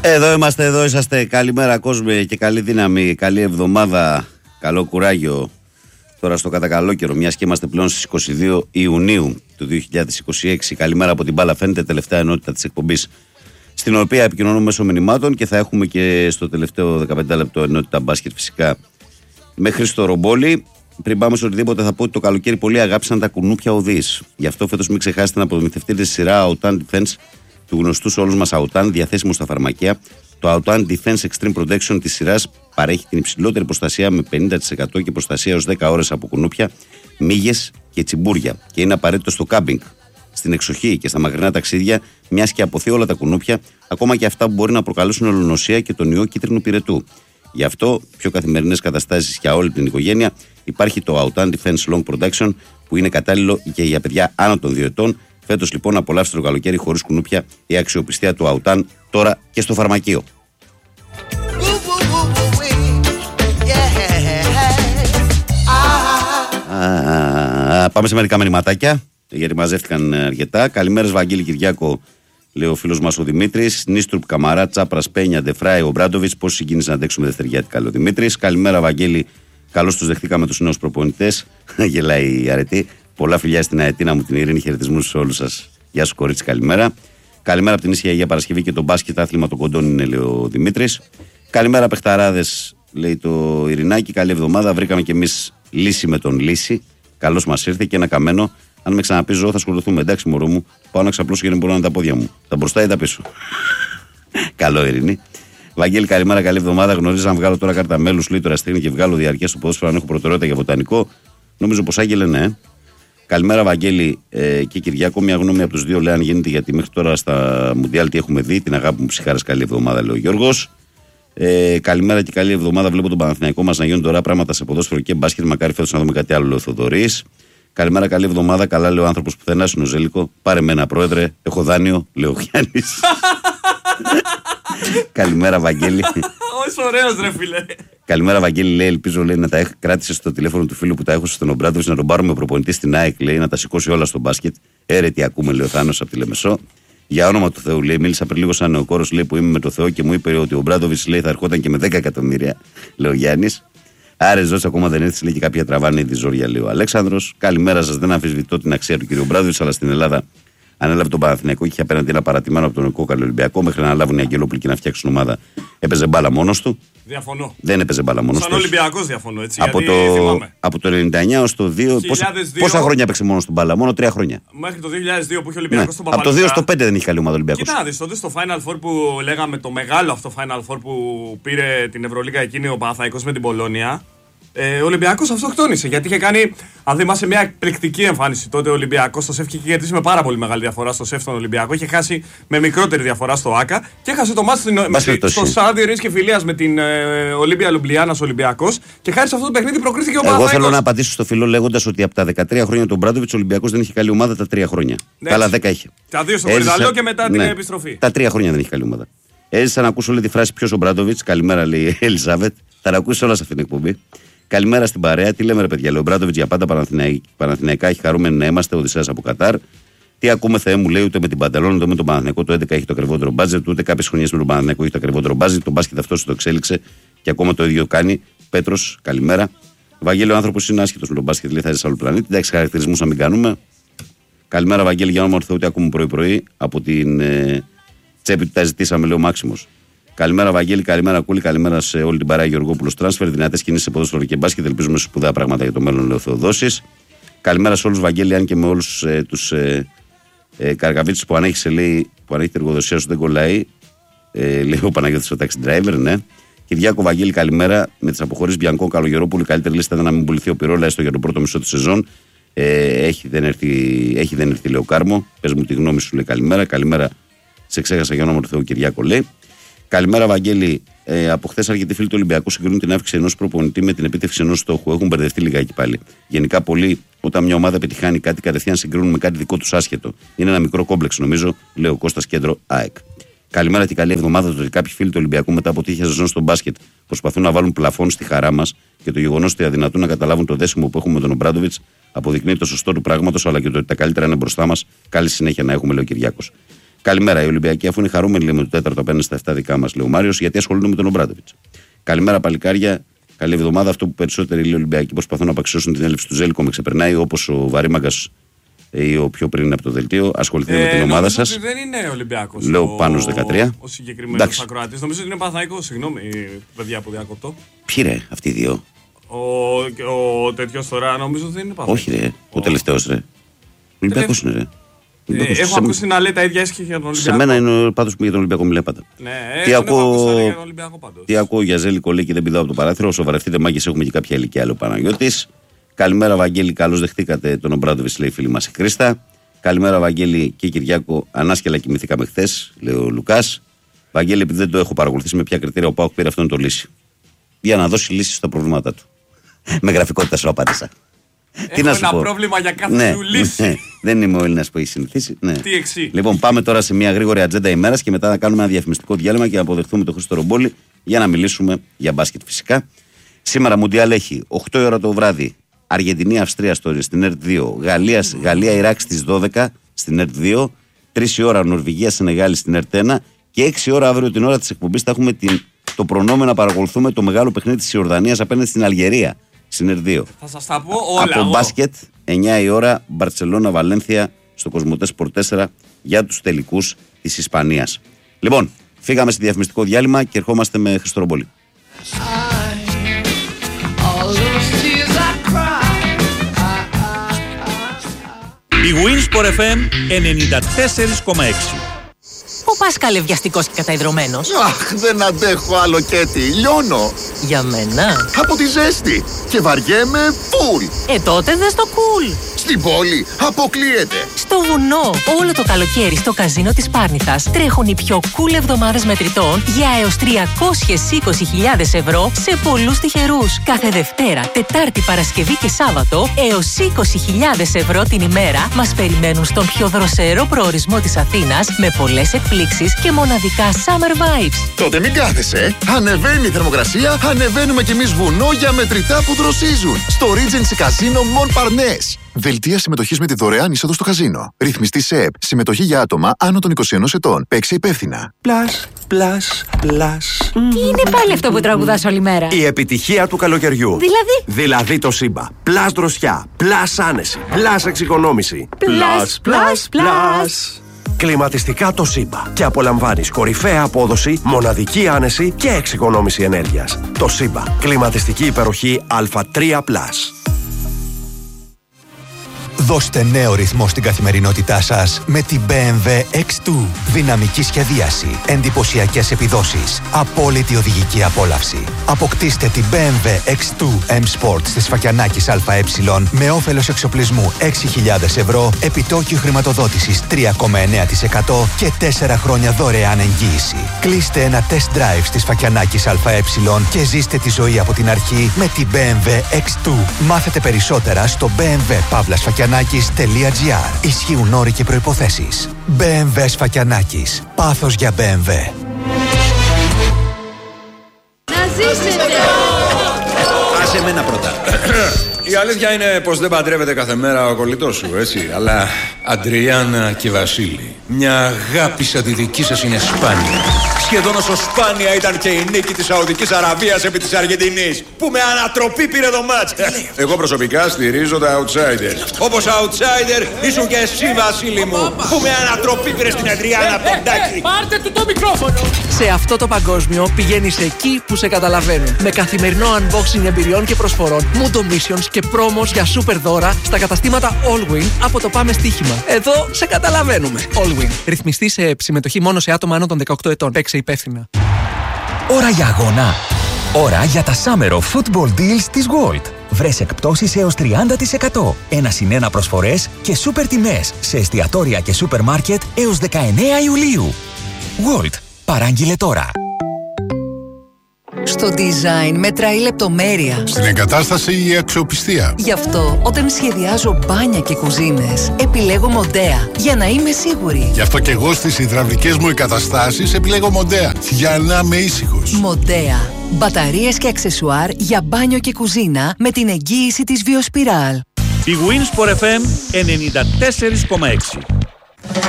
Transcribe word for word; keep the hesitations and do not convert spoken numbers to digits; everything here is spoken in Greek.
Εδώ είμαστε, εδώ είσαστε. Καλημέρα κόσμε και καλή δύναμη. Καλή εβδομάδα. Καλό κουράγιο. Τώρα στο κατακαλό καιρό, μιας και είμαστε πλέον στις είκοσι δύο Ιουνίου του δύο χιλιάδες είκοσι έξι. Καλημέρα από την μπάλα, φαίνεται τελευταία ενότητα της εκπομπής, στην οποία επικοινωνούμε μέσω μηνυμάτων και θα έχουμε και στο τελευταίο δεκαπέντε λεπτό ενότητα μπάσκετ φυσικά με Χρήστο Ρομπόλη. Πριν πάμε σε οτιδήποτε, θα πω ότι το καλοκαίρι πολλοί αγάπησαν τα κουνούπια οδείς. Γι' αυτό φέτος μην ξεχάσετε να αποδομηθευτείτε τη σειρά Autan Defense του γνωστού σε όλους μας Autan, διαθέσιμο στα φαρμακεία. Το Autan Defense Extreme Protection της σειράς παρέχει την υψηλότερη προστασία με πενήντα τοις εκατό και προστασία έως δέκα ώρες από κουνούπια, μύγες και τσιμπούρια. Και είναι απαραίτητο στο κάμπινγκ, στην εξοχή και στα μακρινά ταξίδια, μιας και αποθεί όλα τα κουνούπια, ακόμα και αυτά που μπορεί να προκαλέσουν ολονοσία και τον ιό κίτρινου πυρετού. Γι' αυτό, πιο καθημερινές καταστάσεις για όλη την οικογένεια, υπάρχει το Autan Defense Long Protection που είναι κατάλληλο και για παιδιά άνω των δύο ετών. Φέτος λοιπόν απολαύστε το καλοκαίρι χωρίς κουνούπια, η αξιοπιστία του Autan τώρα και στο φαρμακείο. Α, πάμε σε μερικά μηνυματάκια, γιατί μαζεύτηκαν αρκετά. Καλημέρες Βαγγέλη Κυριάκο, λέει ο φίλος μας ο Δημήτρης. Νίστρουπ, Καμαρά, Τσάπρας, Πένια, Ντεφράι, ο Μπράντοβιτς. Πόση συγκίνηση να αντέξουμε δευτεριάτικα, λέει ο Δημήτρης. Καλημέρα Βαγγέλη, καλώς τους δεχτήκαμε τους νέους προπονητές. Γελάει η αρετή. Πολλά φιλιά στην Αετίνα μου, την ειρήνη, χαιρετισμούς σε όλους σας. Γεια σου κορίτσι, καλημέρα. Καλημέρα από την Ίσια Αγία Παρασκευή και το μπάσκετ άθλημα των κοντών είναι, λέει ο Δημήτρης. Καλημέρα παιχταράδες, λέει το Ειρηνάκι. Καλή εβδομάδα. Βρήκαμε κι εμείς λύση με τον Λύση. Καλώς μας ήρθε και ένα καμένο. Αν με ξαναπεί ζώο, θα ασχοληθούμε. Εντάξει, μωρό μου, πάω να ξαπλώσω και δεν μπορώ να είναι τα πόδια μου. Τα μπροστά ή τα πίσω. Καλό, Ειρηνή. Βαγγέλη, καλημέρα, καλή εβδομάδα. Γνωρίζω αν βγάλω τώρα κάρτα μέλους, λέει το Ραστρίνη, και βγάλω διαρκεία στο ποδόσφαιρο, αν έχω προτεραιότητα για βοτανικό. Νομίζω πως Άγγελε, ναι. Καλημέρα, Βαγγέλη ε, και Κυριάκο. Μια γνώμη από τους δύο, λέει, αν γίνεται, γιατί μέχρι τώρα στα Μουντιάλ τι έχουμε δει. Την αγάπη μου ψυχάρας, καλή εβδομάδα, λέει ο Γιώργος. Ε, καλημέρα και καλή εβδομάδα. Βλέπω τον Παναθηναϊκό μας να γίνουν τώρα πράγματα σε ποδόσφαιρο και μπάσκετ. Μακάρι φέτος να δούμε κάτι άλλο, λέει ο Θοδωρής. Καλημέρα, καλή εβδομάδα. Καλά, λέει ο άνθρωπος που πουθενά είναι ο Ζέλικο. Πάρε μένα, πρόεδρε. Έχω δάνειο, λέει ο Γιάννης. Καλημέρα, Βαγγέλη. Όσο ωραίος, ρε φίλε. Καλημέρα, Βαγγέλη, λέει. Ελπίζω, λέει, να τα κράτησε στο τηλέφωνο του φίλου που τα έχω στον Ομπράντοβιτς, να τον πάρουμε προπονητή στην ΑΕΚ, λέει, να τα σηκώσει όλα στο μπάσκετ. Έρε, τι ακούμε, λέει ο Θάνος από τη Λεμεσό. Για όνομα του Θεού, λέει, μίλησα πριν λίγο σαν νεοκόρος, λέει, που είμαι με το Θεό και μου είπε ότι ο Ομπράντοβιτς, λέει, θα ερχόταν και με δέκα εκατομμύρια, λέει ο Γιάννης. Άρε Ζώση, ακόμα δεν έρθει, λέει, και κάποια τραβάνε τη ζόρια, λέει ο Αλέξανδρος. Καλημέρα σας, δεν αμφισβητώ την αξία του κ. Ομπράντοβιτς, αλλά στην Ελλάδα ανέλαβε τον Παναθηναϊκό και είχε απέναντι ένα παρατημένο από τον Κόκαλο Ολυμπιακό. Μέχρι να αναλάβουν οι Αγγελόπουλοι και να φτιάξουν ομάδα, έπαιζε μπάλα μόνος του. Διαφωνώ. Δεν έπαιζε μπάλα μόνος του. Σαν Ολυμπιακός διαφωνώ, έτσι. Από, το, από το ενενήντα εννιά ως το δύο. Πόσα, πόσα χρόνια έπαιξε μόνος του μπάλα, μόνο τρία χρόνια. Μέχρι το δύο χιλιάδες δύο που είχε Ολυμπιακός, ναι, στον Παπαλουκά. Από το δύο στο πέντε δεν είχε καλή ομάδα Ολυμπιακός. Κοίτα να δεις, τότε στο Final Four που λέγαμε, το μεγάλο αυτό Final Four που πήρε την Ευρωλίγα εκείνη ο Παναθηναϊκός με την Πολώνια. Ε, ο Ολυμπιακός αυτοκτόνησε, γιατί είχε κάνει, αν θυμάσαι, μια εκπληκτική εμφάνιση τότε. Ο Ολυμπιακός στο ΣΕΦ είχε κερδίσει με πάρα πολύ μεγάλη διαφορά στο ΣΕΦ τον Ολυμπιακό. Είχε χάσει με μικρότερη διαφορά στο ΆΚΑ και έχασε το μάτι στο Σαράντι Ειρήνης και Φιλίας με την ε, Ολύμπια Λουμπλιάνας Ολυμπιακός. Και χάρη σε αυτό το παιχνίδι προκρίθηκε ο Παναθηναϊκός. Εγώ θέλω να απαντήσω στο φιλό λέγοντας ότι από τα δεκατρία χρόνια του Μπράντοβιτς ο Ολυμπιακός δεν είχε καλή ομάδα τα τρία χρόνια. Ναι, καλά, δέκα είχε. Τα δύο στο Κορυδαλό και μετά την, ναι, επιστροφή. Τα τρία χρόνια δεν είχε καλή ομάδα. Έζησα να ακούσω, λέει, τη φράση ποιος ο Μπράντοβιτς. Καλημέρα, λέει η Ελισάβετ. Θα τα ακούσει όλα σε αυτήν την εκπομπή. Καλημέρα στην παρέα. Τι λέμε, ρε παιδιά, λέει ο Μπράντοβιτς για πάντα Παναθηναϊκά. Έχει χαρούμενοι να είμαστε. Οδυσσέας από Κατάρ. Τι ακούμε, Θεέ μου, λέει, ούτε με την Παντελόν, ούτε με τον Παναθηναϊκό. Το έντεκα έχει το ακριβότερο μπάτζετ, ούτε κάποιες χρονιές με τον Παναθηναϊκό έχει το ακριβότερο μπάτζετ. Το μπάσκετ αυτό το εξέλιξε και ακόμα το ίδιο κάνει. Πέτρος, καλημέρα. Βαγγέλη, ο άνθρωπος είναι άσχετος με τον μπάσκετ, λέει, θα ζει σε άλλο πλανήτη. Εντάξει, χαρακτηρισμούς να μην κάνουμε. Καλημέρα, Βαγγέλη, για όνομα του Θεού, τι ακούμε πρωί-πρωί. Από την ε, τσέπη του τα ζητήσαμε, λέει ο Μάξιμος. Καλημέρα, Βαγγέλη, καλημέρα, Κούλη, καλημέρα σε όλη την παρέα Γεωργόπουλος Τράνσφερ. Δυνατές κινήσεις σε ποδόσφαιρο και μπάσκετ. Ελπίζουμε σε σπουδαία πράγματα για το μέλλον, λέει ο Θεοδόσης. Καλημέρα σε όλους, Βαγγέλη, αν και με όλους ε, τους ε, ε, καρκαβίτσους που ανέχει, λέει, που ανέχει την εργοδοσία σου δεν κολλάει. Ε, λέει ο Παναγιώτης ο taxi driver, ναι. Κυριάκο, Βαγγέλη, καλημέρα. Με τις αποχωρήσεις Μπιανκό, Καλογερόπουλου, καλύτερη λίστα ήταν να μην πουληθεί ο Πυρόλα έστω για το πρώτο μισό τη σεζόν. Ε, έχει, δεν έρθει, έχει δεν έρθει, λέει ο Κάρμο. Πες μου τη γνώμη σου, λέει, καλημέρα. Καλημέρα, σε ξέχασα για όνομα του Θεού, Κυριάκο, λέει. Καλημέρα, Βαγγέλη. Ε, από χθες αρκετοί φίλοι του Ολυμπιακού συγκρίνουν την αύξηση ενός προπονητή με την επίτευξη ενός στόχου. Έχουν μπερδευτεί λιγάκι πάλι. Γενικά, πολλοί όταν μια ομάδα πετυχάνει κάτι, κατευθείαν συγκρίνουν με κάτι δικό του άσχετο. Είναι ένα μικρό κόμπλεξ, νομίζω, λέει ο Κώστας Κέντρο ΑΕΚ. Καλημέρα και καλή εβδομάδα. Το ότι κάποιοι φίλοι του Ολυμπιακού μετά από τύχη σεζόν στο μπάσκετ προσπαθούν να βάλουν πλαφόν στη χαρά μας και το γεγονός ότι αδυνατούν να καταλάβουν το δέσιμο που έχουμε με τον Ομπράντοβιτς αποδεικνύει το σωστό του πράγματος, αλλά και το ότι τα καλύτερα είναι μπροστά μας. Καλή συνέχεια να έχουμε, λέει ο Κυριάκος. Καλημέρα, οι Ολυμπιακοί, αφού είναι χαρούμενοι λέει, με το τέταρτο απέναντι στα εφτά δικά μας, λέει ο Μάριος, γιατί ασχολούνται με τον Ομπράντοβιτς. Καλημέρα, παλικάρια. Καλή εβδομάδα. Αυτό που περισσότεροι λέει Ολυμπιακοί προσπαθούν να απαξιώσουν την έλευση του Ζέλικο με ξεπερνάει, όπως ο Βαρύμαγκας ή ο πιο πριν από το δελτίο. Ασχοληθείτε ε, με την ομάδα σας. Νομίζω ότι δεν είναι Ολυμπιακός. Λέω πάνω στους δεκατρία. Ο συγκεκριμένος ακροατής. Νομίζω ότι είναι Παναθηναϊκός. Συγγνώμη, παιδιά που διακοπτώ. Ποιοι ρε, αυτοί οι δύο. Ο, ο τέτοιος τώρα νομίζω ότι δεν είναι Παναθηναϊκός. Όχι ρε, ο, ο τελευταίος ρε. Ολυμπιακός είναι ρε. Ε, έχω σε... ακούσει να λέει τα ίδια ίσχυε για τον Ολυμπιακό. Σε μένα είναι πάντως που για τον Ολυμπιακό μιλάει πάντα. Ναι, τι ακούω για τον Ολυμπιακό πάντως. Τι ακούω για Ζέλικο λέει και δεν πηδάω από το παράθυρο. Σοβαρευτείτε μάγκες, έχουμε και κάποια ηλικία, άλλο Παναγιώτης. Καλημέρα, Βαγγέλη, καλώς δεχτήκατε τον Ομπράντοβιτς, λέει η φίλη μας η Κρίστα. Καλημέρα, Βαγγέλη και Κυριάκο. Ανάσκελα κοιμηθήκαμε χθες, λέει ο Λουκάς. Βαγγέλη, επειδή δεν το έχω παρακολουθήσει με ποια κριτήρια ο ΠΑΟΚ πήρε αυτόν το λύση. Για να δώσει λύση στα προβλήματά του. Με γραφικότητα σου απάντησα. Έχω Τι ένα πρόβλημα για κάθε ναι, σου λύση. Ναι, δεν είμαι ο Έλληνας που έχει συνηθίσει. Ναι. Τι εξή. Λοιπόν, πάμε τώρα σε μια γρήγορη ατζέντα ημέρας και μετά να κάνουμε ένα διαφημιστικό διάλειμμα και να αποδεχθούμε τον Χρήστο Ρομπόλη για να μιλήσουμε για μπάσκετ φυσικά. Σήμερα Μουντιάλ έχει οκτώ η ώρα το βράδυ. Αργεντινή-Αυστρία στην ΕΡΤ δύο. Γαλλία-Ιράκ στις δώδεκα στην ΕΡΤ δύο. τρεις η ώρα Νορβηγία-Σενεγάλη στην ΕΡΤ ένα. Και έξι η ώρα αύριο την ώρα της εκπομπής θα έχουμε την, το προνόμιο να παρακολουθούμε το μεγάλο παιχνίδι της Ιορδανίας απέναντι στην Αλγερία στην ΕΡΤ δύο. Θα σας τα πω όλα. Από εγώ. Μπάσκετ εννιά η ώρα Μπαρτσελώνα-Βαλένθια στο Κοσμοτέ Σπορ τέσσερα για τους τελικούς της Ισπανίας. Λοιπόν, φύγαμε στη διαφημιστικό διάλειμμα και ερχόμαστε με Χρήστο Ρομπόλη. Η Winsport εφ εμ ενενήντα τέσσερα κόμμα έξι. Ο Πάσχαλε βιαστικός και καταϊδρωμένος. Αχ, δεν αντέχω άλλο Κέτι, λιώνω. Για μένα. Από τη ζέστη και βαριέμαι φουλ. Ε, τότε δες το cool. Στην πόλη αποκλείεται. Στο βουνό, όλο το καλοκαίρι στο καζίνο της Πάρνηθας τρέχουν οι πιο cool εβδομάδες μετρητών για έως τριακόσιες είκοσι χιλιάδες ευρώ σε πολλούς τυχερούς. Κάθε Δευτέρα, Τετάρτη, Παρασκευή και Σάββατο έως είκοσι χιλιάδες ευρώ την ημέρα μας περιμένουν στον πιο δροσερό προορισμό της Αθήνας με πολλές εκπλήξεις και μοναδικά summer vibes. Τότε μην κάθεσαι. Ανεβαίνει η θερμοκρασία, ανεβαίνουμε κι εμείς βουνό για μετρητά που δροσίζουν. Στο Regency Casino Montparnasse. Δελτία συμμετοχής με τη δωρεάν είσοδο στο καζίνο. Ρυθμιστή ΣΕΠ. Συμμετοχή για άτομα άνω των είκοσι ενός ετών. Παίξε υπεύθυνα. Πλας, πλας, πλας. Τι είναι πάλι αυτό που τραγουδάς όλη μέρα? Η επιτυχία του καλοκαιριού. Δηλαδή? Δηλαδή το Σύμπα. Πλας δροσιά, πλας άνεση, πλας εξοικονόμηση. Πλας, πλας, πλας. Κλιματιστικά το Σύμπα. Και απολαμβάνεις κορυφαία απόδοση, μοναδική άνεση και εξοικονόμηση ενέργειας. Το Σύμπα. Κλιματιστική υπεροχή Α τρία πλας. Δώστε νέο ρυθμό στην καθημερινότητά σας με την μπι εμ ντάμπλιου εξ δύο. Δυναμική σχεδίαση, εντυπωσιακές επιδόσεις, απόλυτη οδηγική απόλαυση. Αποκτήστε την μπι εμ ντάμπλιου εξ δύο M Sport στη Σφακιανάκης ΑΕ με όφελος εξοπλισμού έξι χιλιάδες ευρώ, επιτόκιο χρηματοδότησης τρία κόμμα εννέα τοις εκατό και τέσσερα χρόνια δωρεάν εγγύηση. Κλείστε ένα test drive στη Σφακιανάκης ΑΕ και ζήστε τη ζωή από την αρχή με την μπι εμ ντάμπλιου εξ δύο. Μάθετε περισσότερα στο μπι εμ ντάμπλιου παύλα Σφακιανάκης.gr. Ισχύουν όροι και προϋποθέσεις. μπι εμ ντάμπλιου Σφακιανάκης. Πάθος για μπι εμ ντάμπλιου. Να ζήσετε! Άσε εμένα πρώτα. Η αλήθεια είναι πως δεν παντρεύεται κάθε μέρα ο κολλητός σου, έτσι. Αλλά Αντριάννα και Βασίλη, μια αγάπη σαν τη δική σας είναι σπάνια. Σχεδόν όσο σπάνια ήταν και η νίκη της Σαουδικής Αραβίας επί της Αργεντινής, που με ανατροπή πήρε το μάτς. Εγώ προσωπικά στηρίζω τα outsider. Όπως outsider ήσουν και εσύ, Βασίλη μου, που με ανατροπή πήρε στην Αντριάννα Ποντάκη. Πάρτε του το μικρόφωνο! Σε αυτό το παγκόσμιο πηγαίνεις εκεί που σε καταλαβαίνουν. Με καθημερινό unboxing εμπειριών και προσφορών, Mundo Missions και πρόμος για super δώρα στα καταστήματα Allwin από το Πάμε Στοίχημα. Εδώ σε καταλαβαίνουμε. Allwin. Ρυθμιστή σε συμμετοχή μόνο σε άτομα άνω των δεκαοκτώ ετών. Παίξε υπεύθυνα. Ώρα για αγώνα. Ώρα για τα Summer of Football Deals της Gold. Βρες εκπτώσεις έως τριάντα τοις εκατό. Ένα συν ένα προσφορές και σούπερ τιμές σε εστιατόρια και σούπερ μάρκετ έως δεκαεννέα Ιουλίου. Gold. Παράγγειλε τώρα. Στο design μετράει η λεπτομέρεια. Στην εγκατάσταση η αξιοπιστία. Γι' αυτό όταν σχεδιάζω μπάνια και κουζίνες επιλέγω Μοντέα για να είμαι σίγουρη. Γι' αυτό και εγώ στις υδραυλικές μου εγκαταστάσεις επιλέγω Μοντέα για να είμαι ήσυχος. Μοντέα. Μπαταρίες και αξεσουάρ για μπάνιο και κουζίνα με την εγγύηση της Βιοσπιράλ. Η Winsport εφ εμ ενενήντα τέσσερα κόμμα έξι.